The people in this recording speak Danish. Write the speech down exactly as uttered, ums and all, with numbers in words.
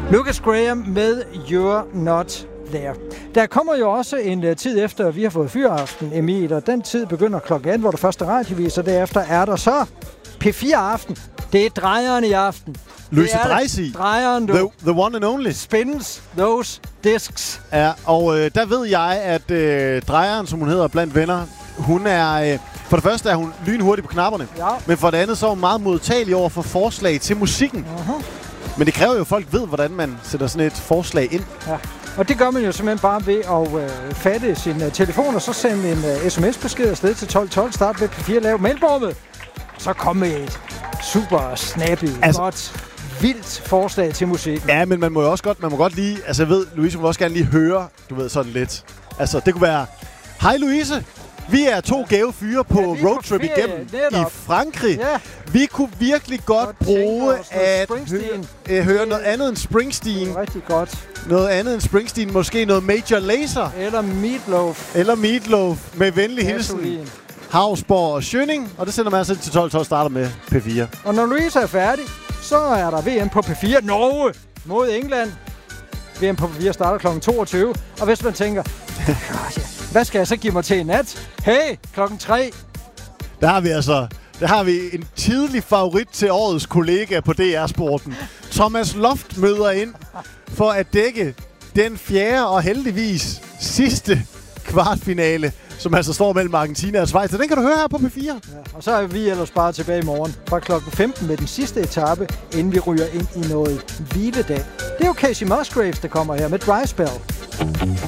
Lucas Graham med You're Not There. Der kommer jo også en uh, tid efter, at vi har fået Fyraften, Emil, og den tid begynder klokken atten, hvor der første radiovis, og derefter er der så P fire Aften. Det er drejeren i aften. Louise Dreisig. Drejeren, du. The, the one and only. Spins those discs. Ja, og øh, der ved jeg, at øh, drejeren, som hun hedder blandt venner, hun er... Øh, for det første er hun lynhurtig på knapperne, ja. Men for det andet så er hun meget modtagelig over for forslag til musikken. Uh-huh. Men det kræver jo, at folk ved, hvordan man sætter sådan et forslag ind. Ja. Og det gør man jo simpelthen bare ved at øh, fatte sin uh, telefon, og så sende en uh, sms-besked afsted til tolv tolv, start ved P fire, lav mellemrummet. Så kom med et super snappy, altså, godt, vildt forslag til musikken. Ja, men man må jo også godt, man må godt lige, altså jeg ved, Louise må også gerne lige høre, du ved, sådan lidt. Altså, det kunne være, hej Louise, vi er to gave fyre på ja, roadtrip igennem netop. i Frankrig. Ja. Vi kunne virkelig godt, godt bruge at hø- øh, høre noget andet end Springsteen. Rigtig godt. Noget andet end Springsteen, måske noget Major Lazer. Eller Meatloaf. Eller Meatloaf, med venlig hilsen. Havsborg og Schønning, og det sender man altså til tolv tolv, starter med P fire. Og når Louise er færdig, så er der V M på P fire. Norge mod England. V M på P fire starter klokken toogtyve. Og hvis man tænker, hvad skal jeg så give mig til i nat? Hey, klokken tre. Der har vi altså, der har vi en tidlig favorit til årets kollega på D R-sporten. Thomas Loft møder ind for at dække den fjerde og heldigvis sidste kvartfinale, som altså står mellem Argentina og Schweiz. Så den kan du høre her på P fire. Ja, og så er vi ellers bare tilbage i morgen fra klokken femten med den sidste etape, inden vi ryger ind i noget hviledag. Det er jo Casey Musgraves, der kommer her med Dry Spell.